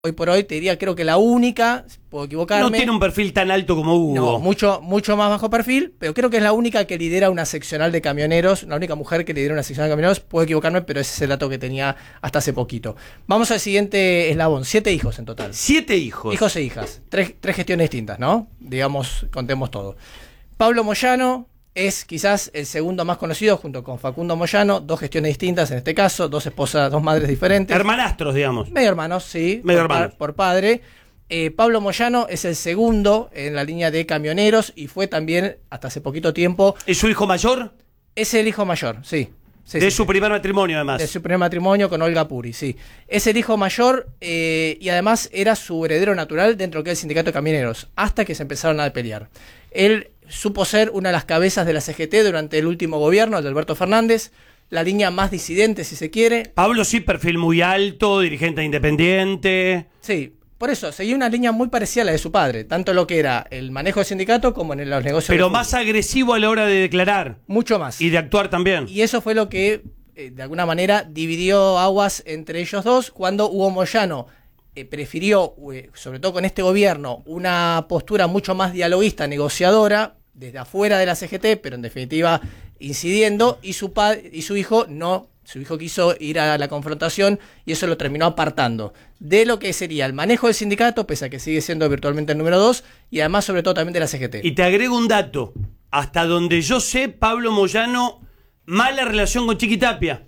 hoy por hoy te diría, creo que la única, puedo equivocarme. No tiene un perfil tan alto como Hugo. No, mucho más bajo perfil, pero creo que es la única que lidera una seccional de camioneros, la única mujer que lidera una seccional de camioneros. Puedo equivocarme, pero ese es el dato que tenía hasta hace poquito. Vamos al siguiente eslabón, 7 hijos en total. 7 hijos. Hijos e hijas, tres gestiones distintas, ¿no? Digamos, contemos todo. Pablo Moyano es quizás el segundo más conocido, junto con Facundo Moyano, 2 gestiones distintas en este caso, 2 esposas, 2 madres diferentes. Hermanastros, digamos. Medio hermanos, sí, Medio hermanos. por padre. Pablo Moyano es el segundo en la línea de camioneros y fue también, hasta hace poquito tiempo... ¿Es su hijo mayor? Es el hijo mayor, sí. De su primer matrimonio, además. De su primer matrimonio con Olga Puri, sí. Es el hijo mayor y además era su heredero natural dentro del sindicato de camioneros, hasta que se empezaron a pelear. Él supo ser una de las cabezas de la CGT durante el último gobierno, el de Alberto Fernández, la línea más disidente, si se quiere. Pablo sí, perfil muy alto, dirigente independiente. Sí, por eso, seguía una línea muy parecida a la de su padre, tanto en lo que era el manejo del sindicato como en los negocios. Pero más agresivo a la hora de declarar. Mucho más. Y de actuar también. Y eso fue lo que, de alguna manera, dividió aguas entre ellos dos, cuando Hugo Moyano prefirió, sobre todo con este gobierno, una postura mucho más dialoguista, negociadora, desde afuera de la CGT, pero en definitiva incidiendo, y su hijo no. Su hijo quiso ir a la confrontación y eso lo terminó apartando de lo que sería el manejo del sindicato, pese a que sigue siendo virtualmente el número 2, y además sobre todo también de la CGT. Y te agrego un dato. Hasta donde yo sé, Pablo Moyano, mala relación con Chiqui Tapia.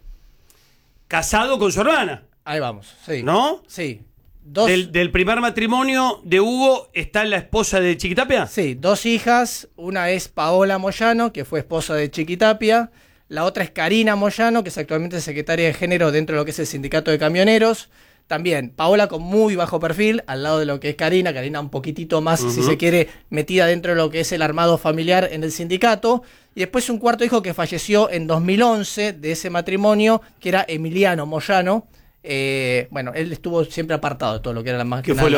Casado con su hermana. Ahí vamos, sí. ¿No? Sí. Del primer matrimonio de Hugo está la esposa de Chiqui Tapia. Sí, 2 hijas. Una es Paola Moyano, que fue esposa de Chiqui Tapia. La otra es Karina Moyano, que es actualmente secretaria de género dentro de lo que es el sindicato de camioneros. También Paola con muy bajo perfil, al lado de lo que es Karina un poquitito más, si se quiere, metida dentro de lo que es el armado familiar en el sindicato. Y después un cuarto hijo que falleció en 2011 de ese matrimonio, que era Emiliano Moyano. Bueno, él estuvo siempre apartado de todo lo que era la máquina. ¿Qué fue lo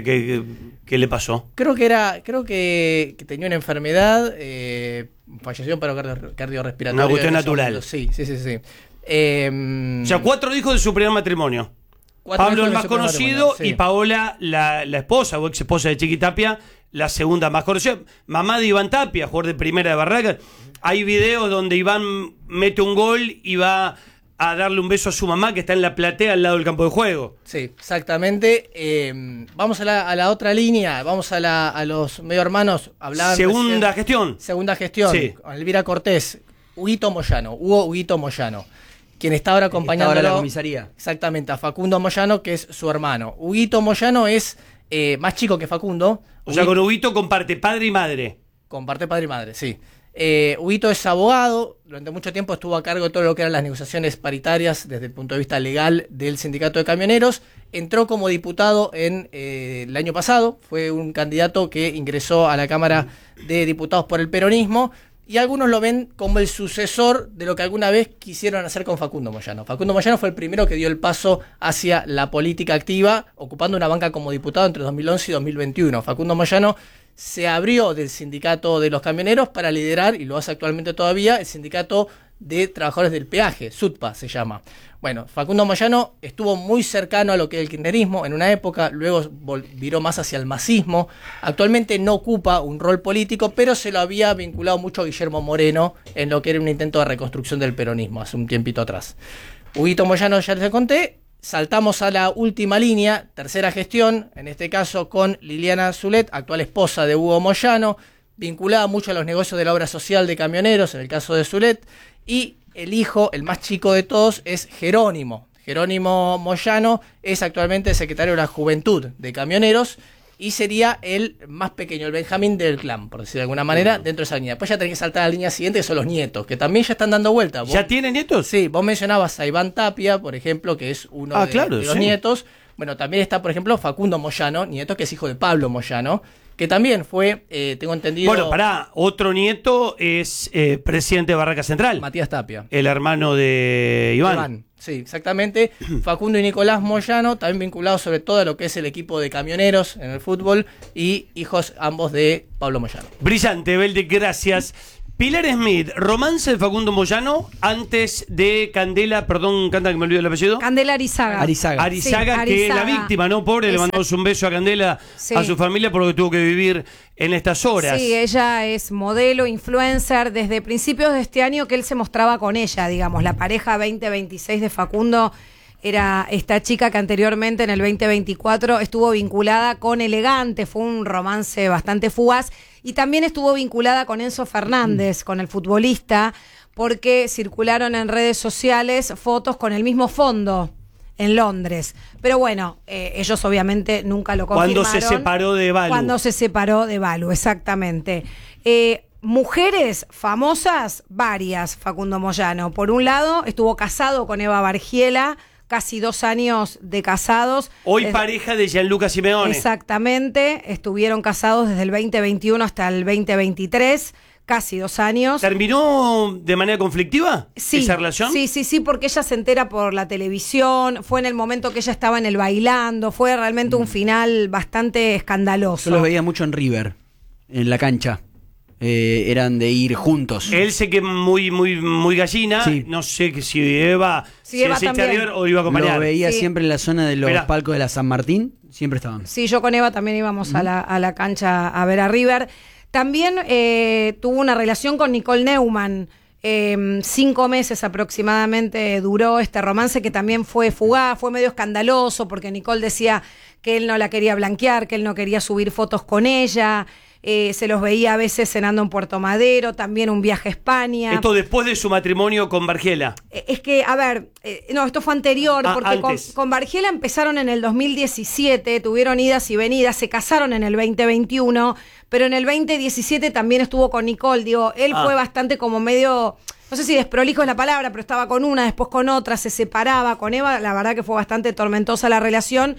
que le pasó? Creo que tenía una enfermedad, falleció en paro cardiorrespiratorio. Una cuestión natural. Sí. O sea, 4 hijos de su primer matrimonio. Pablo el más conocido y Paola la esposa o ex esposa de Chiqui Tapia, la segunda más conocida. Mamá de Iván Tapia, jugador de primera de Barracas. Hay videos donde Iván mete un gol y va a darle un beso a su mamá que está en la platea al lado del campo de juego. Sí, exactamente. Vamos a la otra línea, vamos a los medio hermanos. Segunda gestión. Segunda gestión, sí. Con Elvira Cortés, Hugo Huguito Moyano, quien está ahora acompañando ahora la comisaría. Exactamente, a Facundo Moyano, que es su hermano. Huguito Moyano es más chico que Facundo. O sea, con Huguito comparte padre y madre. Comparte padre y madre, sí. Huguito es abogado, durante mucho tiempo estuvo a cargo de todo lo que eran las negociaciones paritarias desde el punto de vista legal del sindicato de camioneros. Entró como diputado en el año pasado, fue un candidato que ingresó a la Cámara de Diputados por el peronismo, y algunos lo ven como el sucesor de lo que alguna vez quisieron hacer con Facundo Moyano. Facundo Moyano fue el primero que dio el paso hacia la política activa, ocupando una banca como diputado entre 2011 y 2021. Facundo Moyano se abrió del sindicato de los camioneros para liderar, y lo hace actualmente todavía, el sindicato de trabajadores del peaje, SUTPA se llama. Bueno, Facundo Moyano estuvo muy cercano a lo que es el kirchnerismo en una época, luego viró más hacia el masismo. Actualmente no ocupa un rol político, pero se lo había vinculado mucho a Guillermo Moreno en lo que era un intento de reconstrucción del peronismo hace un tiempito atrás. Huguito Moyano ya les conté. Saltamos a la última línea, tercera gestión, en este caso con Liliana Zulet, actual esposa de Hugo Moyano, vinculada mucho a los negocios de la obra social de camioneros, en el caso de Zulet, y el hijo, el más chico de todos, es Jerónimo. Jerónimo Moyano es actualmente secretario de la Juventud de Camioneros y sería el más pequeño, el Benjamín del clan, por decirlo de alguna manera, dentro de esa línea. Después ya tenés que saltar a la línea siguiente, que son los nietos, que también ya están dando vuelta. ¿Ya tienen nietos? Sí, vos mencionabas a Iván Tapia, por ejemplo, que es uno de los nietos. Bueno, también está, por ejemplo, Facundo Moyano, nieto, que es hijo de Pablo Moyano, que también fue, tengo entendido... Bueno, otro nieto es presidente de Barraca Central. Matías Tapia. El hermano de Iván. Sí, exactamente. Facundo y Nicolás Moyano, también vinculados sobre todo a lo que es el equipo de camioneros en el fútbol, y hijos ambos de Pablo Moyano. Brillante, Belde, gracias. Pilar Smith, romance de Facundo Moyano antes de Candela, perdón, Canta que me olvido el apellido. Candela Arizaga. Arizaga, sí, que es la víctima, ¿no? Pobre, le mandamos un beso a Candela, a su familia, por lo que tuvo que vivir en estas horas. Sí, ella es modelo, influencer, desde principios de este año que él se mostraba con ella, digamos, la pareja 2026 de Facundo era esta chica que anteriormente en el 2024 estuvo vinculada con Elegante, fue un romance bastante fugaz, y también estuvo vinculada con Enzo Fernández, con el futbolista, porque circularon en redes sociales fotos con el mismo fondo en Londres. Pero bueno, ellos obviamente nunca lo confirmaron. Cuando se separó de Balu. Cuando se separó de Balu, exactamente. Mujeres famosas, varias, Facundo Moyano. Por un lado, estuvo casado con Eva Bargiela, casi 2 años de casados. Hoy pareja de Gianluca Simeone. Exactamente, estuvieron casados desde el 2021 hasta el 2023, casi 2 años. ¿Terminó de manera conflictiva esa relación? Sí, porque ella se entera por la televisión, fue en el momento que ella estaba en el bailando, fue realmente un final bastante escandaloso. Yo los veía mucho en River, en la cancha. Eran de ir juntos. Él sé que es muy gallina. Sí. No sé si Eva se echa River o iba a acompañar. Lo veía siempre en la zona de los palcos de la San Martín. Siempre estaban. Sí, yo con Eva también íbamos a la cancha a ver a River. También tuvo una relación con Nicole Neumann. 5 meses aproximadamente duró este romance, que también fue fugaz, fue medio escandaloso, porque Nicole decía que él no la quería blanquear, que él no quería subir fotos con ella. Se los veía a veces cenando en Puerto Madero, también un viaje a España. Esto después de su matrimonio con Bargiela. Es que, a ver, no, esto fue anterior, porque con Bargiela empezaron en el 2017, tuvieron idas y venidas, se casaron en el 2021, pero en el 2017 también estuvo con Nicole. Digo, él fue bastante como medio, no sé si desprolijo es la palabra, pero estaba con una, después con otra, se separaba. Con Eva, la verdad que fue bastante tormentosa la relación.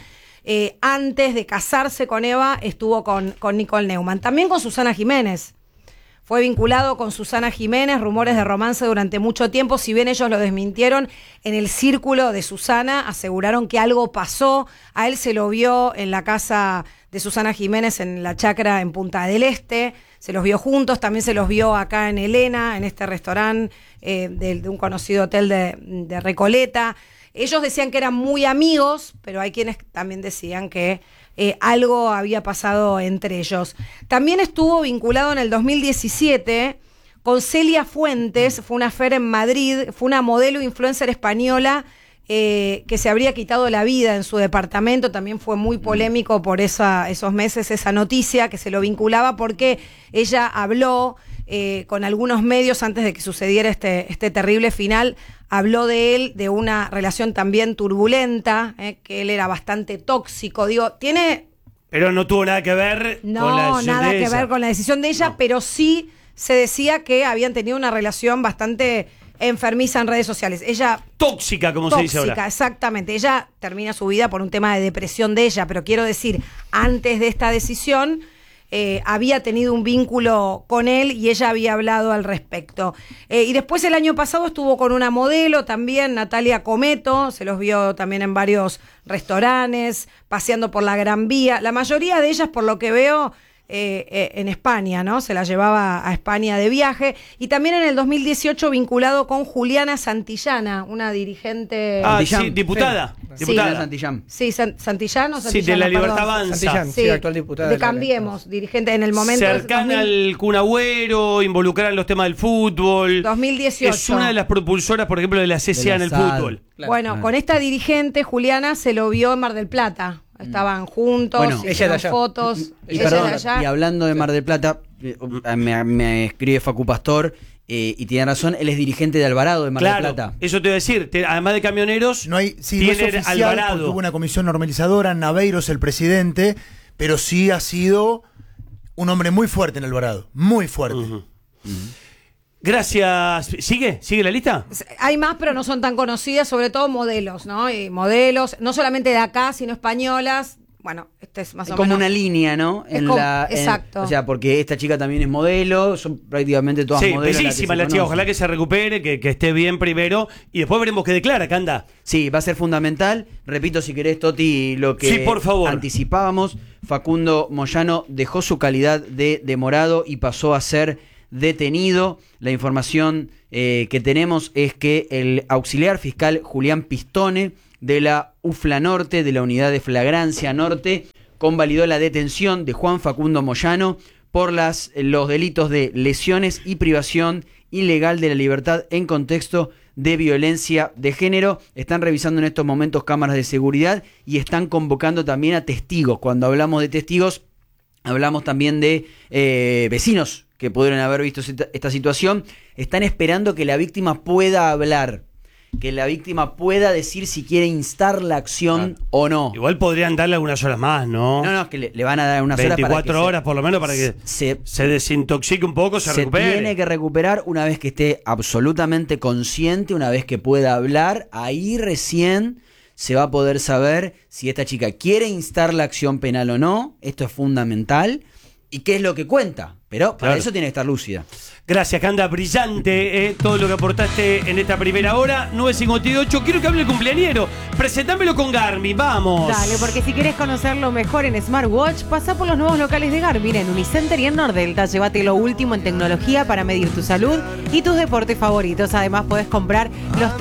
Antes de casarse con Eva estuvo con Nicole Neumann, también con Susana Jiménez, fue vinculado con Susana Jiménez, rumores de romance durante mucho tiempo. Si bien ellos lo desmintieron, en el círculo de Susana aseguraron que algo pasó. A él se lo vio en la casa de Susana Jiménez en la chacra en Punta del Este, se los vio juntos, también se los vio acá en Elena, en este restaurante de un conocido hotel de Recoleta. Ellos decían que eran muy amigos, pero hay quienes también decían que algo había pasado entre ellos. También estuvo vinculado en el 2017 con Celia Fuentes, fue una affair en Madrid, fue una modelo influencer española que se habría quitado la vida en su departamento. También fue muy polémico por esos meses esa noticia, que se lo vinculaba porque ella habló con algunos medios antes de que sucediera este terrible final. Habló de él, de una relación también turbulenta, que él era bastante tóxico. Digo, tiene... Pero no tuvo nada que ver con la decisión de ella. No, nada que ver con la decisión de ella, pero sí se decía que habían tenido una relación bastante enfermiza en redes sociales. Ella... Tóxica, como se dice ahora. Tóxica, exactamente. Ella termina su vida por un tema de depresión de ella, pero quiero decir, antes de esta decisión... había tenido un vínculo con él y ella había hablado al respecto. Y después el año pasado estuvo con una modelo también, Natalia Cometo, se los vio también en varios restaurantes, paseando por la Gran Vía. La mayoría de ellas, por lo que veo, en España, ¿no? Se la llevaba a España de viaje. Y también en el 2018 vinculado con Juliana Santillana, una dirigente... sí, diputada. Sí. Diputada Santillán. Sí, Santillán o Santillana. Sí, de la Libertad Avanza. Santillán, sí, actual diputada. De Cambiemos, dirigente en el momento... Cercana al Kun Agüero, involucrada en los temas del fútbol. 2018. Es una de las propulsoras, por ejemplo, de la CCA en el fútbol. Claro. Bueno, con esta dirigente, Juliana, se lo vio en Mar del Plata. Estaban juntos, hicieron fotos. Y hablando de Mar del Plata, me escribe Facu Pastor, y tiene razón, él es dirigente de Alvarado de Mar del Plata. Eso te iba a decir, además de camioneros, no es oficial, Alvarado. Tuvo una comisión normalizadora, Naveiro es el presidente, pero sí ha sido un hombre muy fuerte en Alvarado, muy fuerte. Gracias. ¿Sigue la lista? Hay más, pero no son tan conocidas, sobre todo modelos, ¿no? Y modelos, no solamente de acá, sino españolas. Bueno, este es más o menos... como una línea, ¿no? Exacto. O sea, porque esta chica también es modelo, son prácticamente todas modelos. Sí, bellísima la chica, ojalá que se recupere, que esté bien primero, y después veremos qué declara, Canda. Sí, va a ser fundamental. Repito, si querés, Toti, lo que por favor. Anticipábamos. Facundo Moyano dejó su calidad de demorado y pasó a ser detenido. La información que tenemos es que el auxiliar fiscal Julián Pistone de la UFLA Norte, de la Unidad de Flagrancia Norte, convalidó la detención de Juan Facundo Moyano por los delitos de lesiones y privación ilegal de la libertad en contexto de violencia de género. Están revisando en estos momentos cámaras de seguridad y están convocando también a testigos. Cuando hablamos de testigos, hablamos también de vecinos que pudieron haber visto esta situación. Están esperando que la víctima pueda hablar, que la víctima pueda decir si quiere instar la acción o no. Igual podrían darle algunas horas más, ¿no? No, es que le van a dar unas 24 horas por lo menos para que se desintoxique un poco, se recupere. Se tiene que recuperar una vez que esté absolutamente consciente, una vez que pueda hablar, ahí recién se va a poder saber si esta chica quiere instar la acción penal o no. Esto es fundamental. ¿Y qué es lo que cuenta? Pero para eso tiene que estar lúcida. Gracias, Canda, brillante todo lo que aportaste en esta primera hora. 9:58, quiero que hable el cumpleañero. Presentámelo con Garmin, vamos. Dale, porque si querés conocerlo mejor en Smartwatch, pasá por los nuevos locales de Garmin en Unicenter y en Nordelta. Llévate lo último en tecnología para medir tu salud y tus deportes favoritos. Además, podés comprar los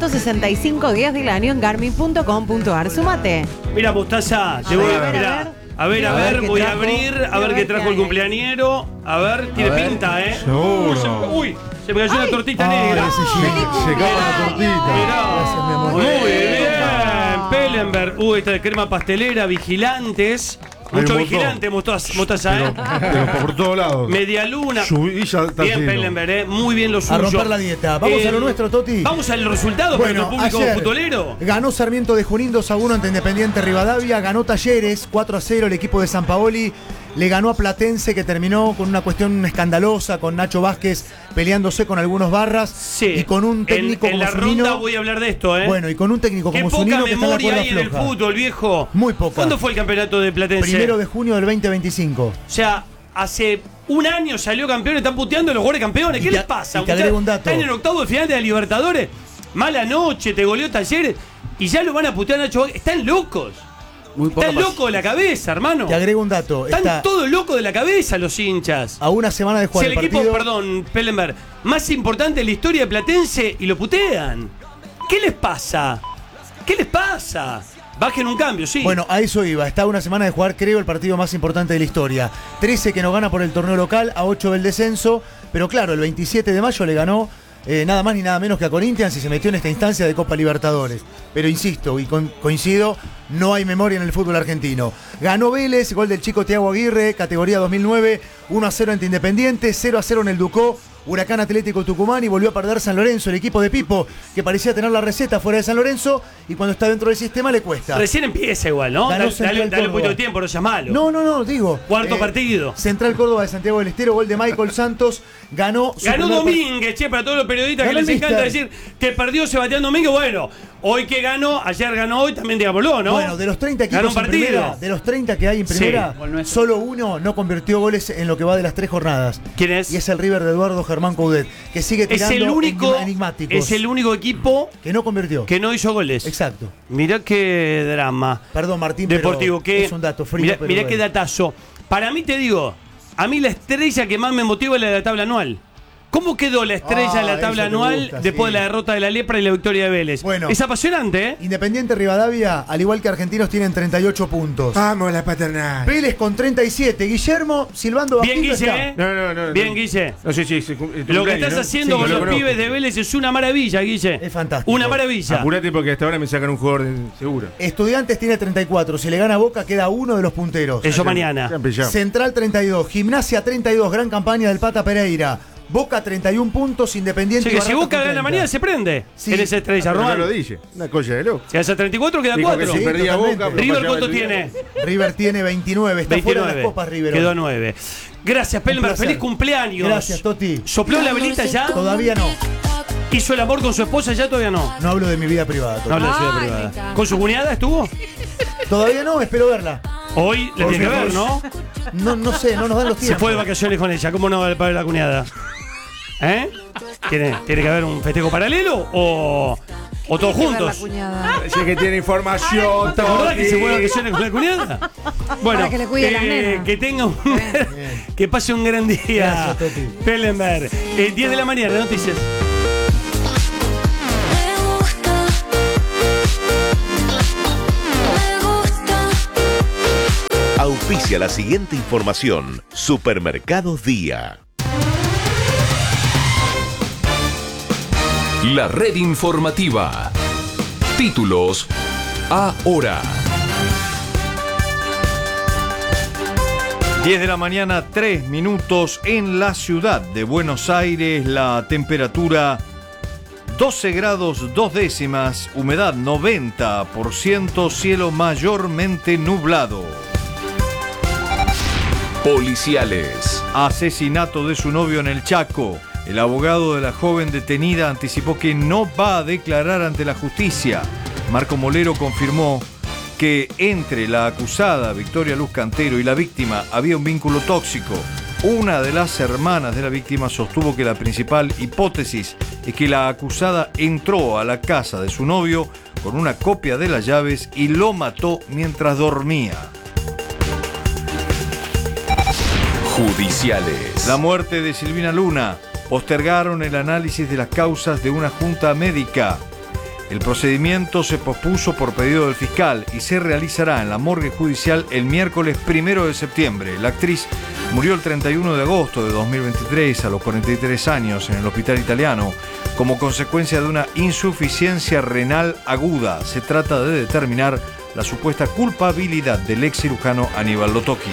365 días del año en garmin.com.ar. Sumate. Mira, Mostaza, te voy a mirar. A ver, voy a abrir, a ver qué trajo el cumpleañero. A ver, tiene pinta, ¿eh? Seguro. Uy, se me cayó una tortita negra. Se acaba la tortita. Mirá. Muy bien, Pellenberg. Esta de crema pastelera, vigilantes. Mucho vigilante, Mostaza, ¿eh? Pero por todos lados. Media luna. Bien, Pellenberg, muy bien lo suyo. A romper la dieta. Vamos a lo nuestro, Toti. Vamos al resultado para el público futbolero. Ganó Sarmiento de Junín 2-1 ante Independiente Rivadavia. Ganó Talleres 4-0 el equipo de Sampaoli. Le ganó a Platense, que terminó con una cuestión escandalosa, con Nacho Vázquez peleándose con algunos barras. Sí. Y con un técnico en como la Zunino. ronda voy a hablar de esto, ¿eh? Bueno, y con un técnico como Zunino que está en la cuerda hay en el floja. fútbol, viejo. Muy poca. ¿Cuándo fue el campeonato de Platense? 1 de junio del 2025. O sea, hace un año salió campeón y están puteando a los jugadores campeones. ¿Qué les pasa? Y te agrego un dato. Están en el octavo de final de la Libertadores. Mala noche, te goleó Talleres. Y ya lo van a putear a Nacho Vázquez. Están locos. Están locos de la cabeza, hermano. Te agrego un dato. Están todos locos de la cabeza los hinchas. A una semana de jugar el equipo, perdón, Pellenberg, más importante en la historia de Platense y lo putean. ¿Qué les pasa? ¿Qué les pasa? Bajen un cambio, sí. Bueno, a eso iba. Está a una semana de jugar, creo, el partido más importante de la historia. 13 que no gana por el torneo local, a 8 del descenso. Pero claro, el 27 de mayo le ganó nada más ni nada menos que a Corinthians y se metió en esta instancia de Copa Libertadores. Pero insisto, y coincido, no hay memoria en el fútbol argentino. Ganó Vélez, gol del chico Thiago Aguirre, categoría 2009, 1-0 ante Independiente, 0-0 en el Ducó. Huracán Atlético Tucumán y volvió a perder San Lorenzo, el equipo de Pipo, que parecía tener la receta fuera de San Lorenzo y cuando está dentro del sistema le cuesta. Recién empieza igual, ¿no? Dale un poquito de tiempo, no seas malo. No, digo. Cuarto partido. Central Córdoba de Santiago del Estero, gol de Michael Santos, ganó Domínguez, para todos los periodistas que les encanta decir que perdió Sebastián Domínguez, bueno, hoy que ganó, ayer ganó hoy, también digámoslo, ¿no? Bueno, de los 30 equipos en primera, de los 30 que hay en primera, solo uno no convirtió goles en lo que va de las 3 jornadas. ¿Quién es? Y es el River de Eduardo Germán Coudet, que sigue tirando enigmáticos. Es el único equipo que no convirtió. Que no hizo goles. Exacto. Mirá qué drama. Perdón, Martín, Deportivo, pero es un dato frío. Mirá qué datazo. Para mí te digo, a mí la estrella que más me motiva es la de la tabla anual. ¿Cómo quedó la estrella de la tabla anual después de la derrota de la Lepra y la victoria de Vélez? Bueno, es apasionante, ¿eh? Independiente Rivadavia, al igual que Argentinos, tienen 38 puntos. Vamos, la paternal. Vélez con 37. Guillermo silbando bien, Guille, No. Bien, Guille. No sé si lo que estás haciendo con los pibes de Vélez es una maravilla, Guille. Es fantástico. Una maravilla. Apurate porque hasta ahora me sacan un jugador seguro. Estudiantes tiene 34. Si le gana Boca, queda uno de los punteros. Eso mañana. Central 32. Gimnasia 32. Gran campaña del Pata Pereira. Boca 31 puntos, Independiente. Sí, que si Boca gana mañana se prende. Sí. En esa estrella, No Román. lo dije. Una cosa de loco. Si hace 34 queda 4. Si perdía Boca, River, ¿cuánto tiene? River tiene 29. Está 29. fuera de las copas, River. Quedó 9. Gracias, Pellenberg. Feliz cumpleaños. Gracias, Toti. ¿Sopló la velita ya? Todavía no. ¿Hizo el amor con su esposa ya? Todavía no. No hablo de mi vida privada. No hablo de su vida privada. ¿Con su cuñada estuvo? Todavía no, espero verla. Hoy la tiene que ver, ¿no? No sé, no nos dan los tiempos. Se fue de vacaciones con ella. ¿Cómo no va a ver la cuñada? ¿Tiene que haber un festejo paralelo o O todos juntos. Si es que tiene información, ¿Te acordás que se fue a vacaciones con la cuñada? Bueno, Para que le cuide las nenas. que tenga que pase un gran día. Gracias, Toti. Pellenberg. 10 de la mañana, noticias. Auspicia la siguiente información. Supermercados Día. La red informativa. Títulos ahora. 10 de la mañana, 3 minutos en la ciudad de Buenos Aires. La temperatura 12 grados 2 décimas, humedad 90%, cielo mayormente nublado. Policiales. Asesinato de su novio en el Chaco. El abogado de la joven detenida anticipó que no va a declarar ante la justicia. Marco Molero confirmó que entre la acusada Victoria Luz Cantero y la víctima había un vínculo tóxico. Una de las hermanas de la víctima sostuvo que la principal hipótesis es que la acusada entró a la casa de su novio con una copia de las llaves y lo mató mientras dormía. Judiciales. La muerte de Silvina Luna. Postergaron el análisis de las causas de una junta médica. El procedimiento se pospuso por pedido del fiscal y se realizará en la morgue judicial el miércoles 1 de septiembre. La actriz murió el 31 de agosto de 2023 a los 43 años en el hospital italiano como consecuencia de una insuficiencia renal aguda. Se trata de determinar la supuesta culpabilidad del ex cirujano Aníbal Lotocchi.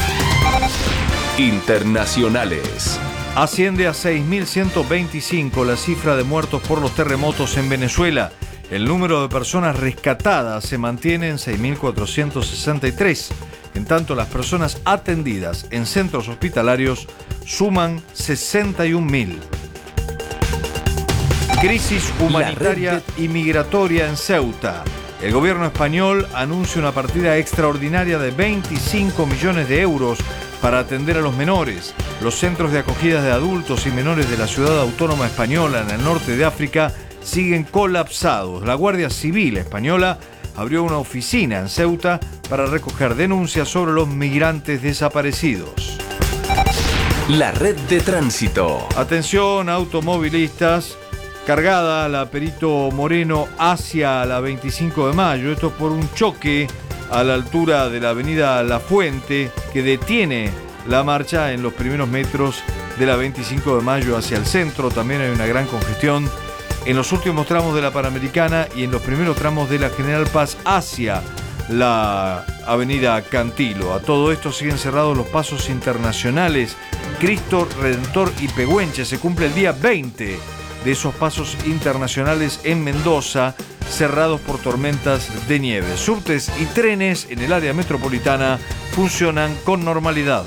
Internacionales. Asciende a 6.125 la cifra de muertos por los terremotos en Venezuela. El número de personas rescatadas se mantiene en 6.463. En tanto, las personas atendidas en centros hospitalarios suman 61.000. Crisis humanitaria y migratoria en Ceuta. El gobierno español anuncia una partida extraordinaria de 25 millones de euros para atender a los menores. Los centros de acogida de adultos y menores de la ciudad autónoma española en el norte de África siguen colapsados. La Guardia Civil española abrió una oficina en Ceuta para recoger denuncias sobre los migrantes desaparecidos. La red de tránsito. Atención, automovilistas. Cargada la Perito Moreno hacia la 25 de mayo. Esto por un choque a la altura de la avenida La Fuente, que detiene la marcha en los primeros metros de la 25 de mayo hacia el centro. También hay una gran congestión en los últimos tramos de la Panamericana y en los primeros tramos de la General Paz hacia la avenida Cantilo. A todo esto siguen cerrados los pasos internacionales Cristo Redentor y Pehuenche. Se cumple el día 20 de esos pasos internacionales en Mendoza, cerrados por tormentas de nieve. Subtes y trenes en el área metropolitana funcionan con normalidad.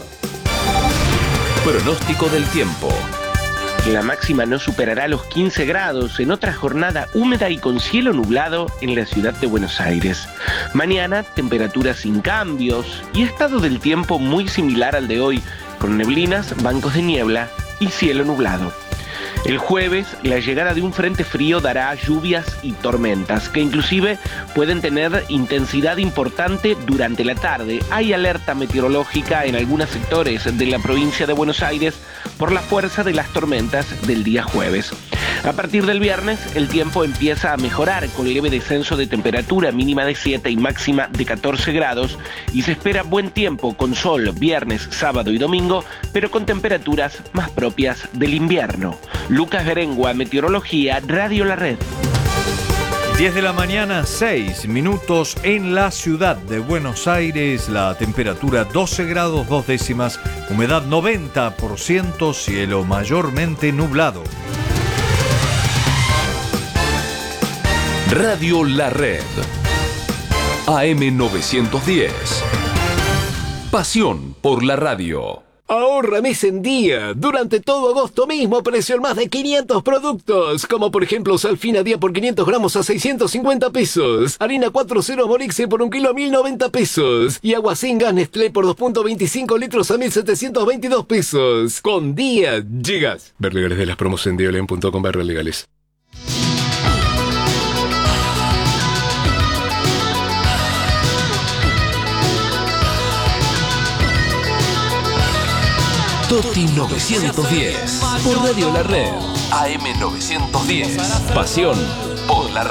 Pronóstico del tiempo. La máxima no superará los 15 grados en otra jornada húmeda y con cielo nublado en la ciudad de Buenos Aires. Mañana, temperaturas sin cambios y estado del tiempo muy similar al de hoy, con neblinas, bancos de niebla y cielo nublado. El jueves, la llegada de un frente frío dará lluvias y tormentas, que inclusive pueden tener intensidad importante durante la tarde. Hay alerta meteorológica en algunos sectores de la provincia de Buenos Aires por la fuerza de las tormentas del día jueves. A partir del viernes, el tiempo empieza a mejorar con leve descenso de temperatura, mínima de 7 y máxima de 14 grados, y se espera buen tiempo con sol viernes, sábado y domingo, pero con temperaturas más propias del invierno. Lucas Berengua, Meteorología, Radio La Red. 10 de la mañana, 6 minutos en la ciudad de Buenos Aires. La temperatura 12 grados 2 décimas, humedad 90%, cielo mayormente nublado. Radio La Red. AM 910. Pasión por la radio. Ahorra mes en día. Durante todo agosto mismo precio en más de 500 productos. Como por ejemplo Salfina día por 500 gramos a 650 pesos. Harina 4.0 Morixe por 1 kilo a 1090 pesos. Y agua sin gas Nestlé por 2.25 litros a 1722 pesos. Con día llegas. Ver legales de las promos en dialen.com/legales. Toti 910. Por Radio La Red. AM 910. Pasión por la radio.